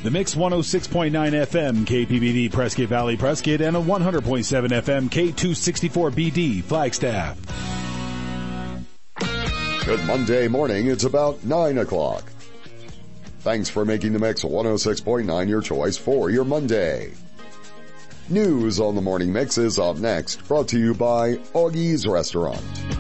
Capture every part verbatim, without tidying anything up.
The Mix one oh six point nine F M, K P B D, Prescott Valley, Prescott, and a one hundred point seven F M, K two sixty-four B D, Flagstaff. Good Monday morning. It's about nine o'clock. Thanks for making the Mix one oh six point nine your choice for your Monday. News on the Morning Mix is up next, brought to you by Augie's Restaurant.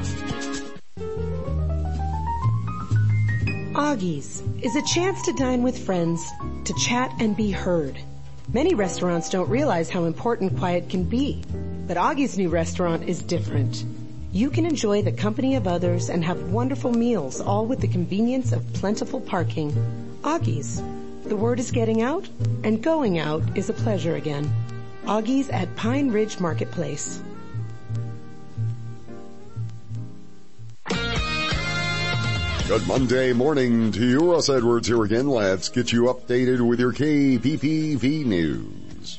Augie's is a chance to dine with friends, to chat and be heard. Many restaurants don't realize how important quiet can be, but Augie's new restaurant is different. You can enjoy the company of others and have wonderful meals, all with the convenience of plentiful parking. Augie's. The word is getting out, and going out is a pleasure again. Augie's at Pine Ridge Marketplace. Good Monday morning to you. Russ Edwards here again. Let's get you updated with your K P P V news.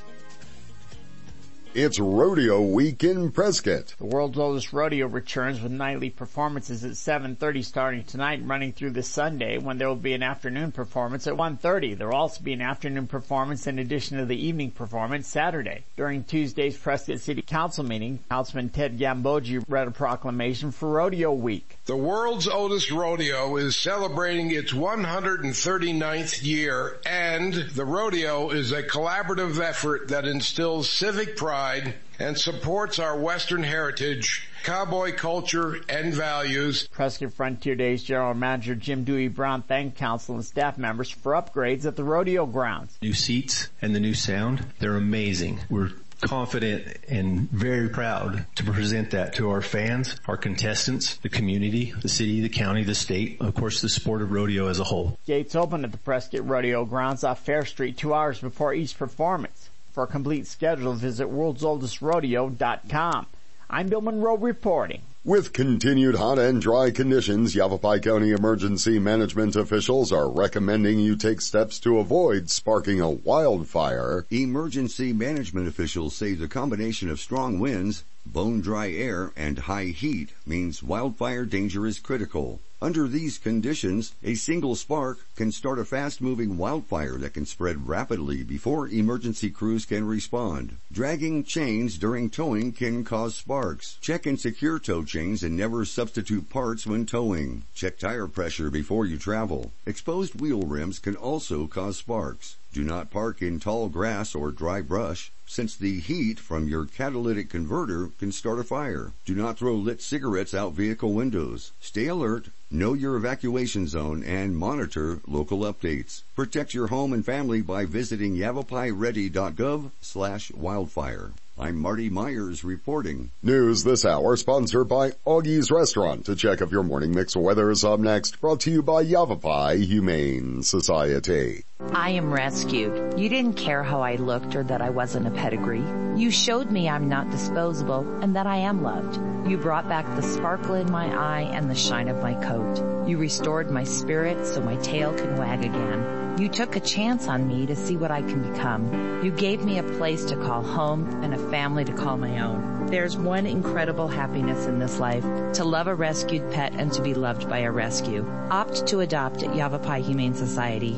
It's Rodeo Week in Prescott. The world's oldest rodeo returns with nightly performances at seven thirty starting tonight and running through this Sunday, when there will be an afternoon performance at one thirty. There will also be an afternoon performance in addition to the evening performance Saturday. During Tuesday's Prescott City Council meeting, Councilman Ted Gambogi read a proclamation for Rodeo Week. The world's oldest rodeo is celebrating its one hundred thirty-ninth year, and the rodeo is a collaborative effort that instills civic pride and supports our Western heritage, cowboy culture, and values. Prescott Frontier Days General Manager Jim Dewey Brown thanked council and staff members for upgrades at the rodeo grounds. New seats and the new sound, they're amazing. We're confident and very proud to present that to our fans, our contestants, the community, the city, the county, the state, of course the sport of rodeo as a whole. Gates open at the Prescott Rodeo grounds off Fair Street two hours before each performance. For a complete schedule, visit worlds oldest rodeo dot com. I'm Bill Monroe reporting. With continued hot and dry conditions, Yavapai County emergency management officials are recommending you take steps to avoid sparking a wildfire. Emergency management officials say the combination of strong winds, bone-dry air, and high heat means wildfire danger is critical. Under these conditions, a single spark can start a fast-moving wildfire that can spread rapidly before emergency crews can respond. Dragging chains during towing can cause sparks. Check and secure tow chains and never substitute parts when towing. Check tire pressure before you travel. Exposed wheel rims can also cause sparks. Do not park in tall grass or dry brush, since the heat from your catalytic converter can start a fire. Do not throw lit cigarettes out vehicle windows. Stay alert, know your evacuation zone, and monitor local updates. Protect your home and family by visiting yavapai ready dot gov slash wildfire. I'm Marty Myers reporting. News this hour sponsored by Augie's Restaurant. To check if your morning mix weather is up next, brought to you by Yavapai Humane Society. I am rescued. You didn't care how I looked or that I wasn't a pedigree. You showed me I'm not disposable and that I am loved. You brought back the sparkle in my eye and the shine of my coat. You restored my spirit so my tail can wag again. You took a chance on me to see what I can become. You gave me a place to call home and a family to call my own. There's one incredible happiness in this life, to love a rescued pet and to be loved by a rescue. Opt to adopt at Yavapai Humane Society.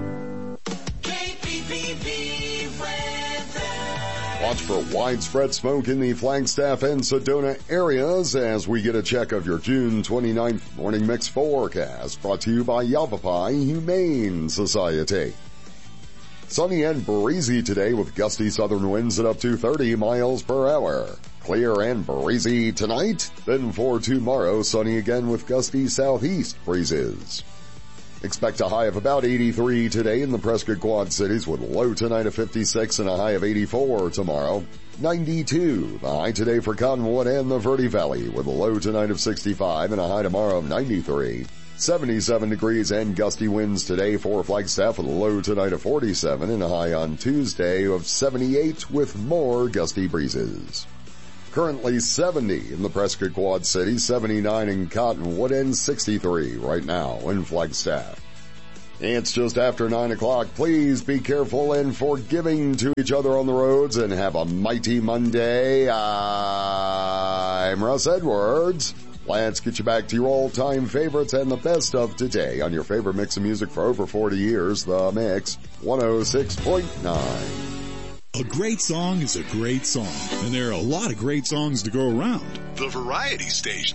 Watch for widespread smoke in the Flagstaff and Sedona areas as we get a check of your June twenty-ninth morning mix forecast, brought to you by Yavapai Humane Society. Sunny and breezy today with gusty southern winds at up to thirty miles per hour. Clear and breezy tonight, then for tomorrow, sunny again with gusty southeast breezes. Expect a high of about eighty-three today in the Prescott Quad Cities, with a low tonight of fifty-six and a high of eighty-four tomorrow. ninety-two, the high today for Cottonwood and the Verde Valley, with a low tonight of sixty-five and a high tomorrow of ninety-three. seventy-seven degrees and gusty winds today for Flagstaff, with a low tonight of forty-seven and a high on Tuesday of seventy-eight with more gusty breezes. Currently seventy in the Prescott Quad Cities, seventy-nine in Cottonwood, and sixty-three right now in Flagstaff. It's just after nine o'clock. Please be careful and forgiving to each other on the roads and have a mighty Monday. I'm Russ Edwards. Let's get you back to your all-time favorites and the best of today on your favorite mix of music for over forty years, The Mix one oh six point nine. A great song is a great song, and there are a lot of great songs to go around. The Variety Station